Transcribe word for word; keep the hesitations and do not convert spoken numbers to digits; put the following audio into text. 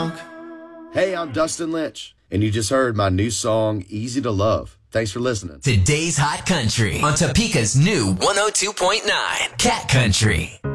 talk. Hey, I'm Dustin Lynch, and you just heard my new song, Easy to Love. Thanks for listening. Today's Hot Country on Topeka's new one oh two point nine Cat Country.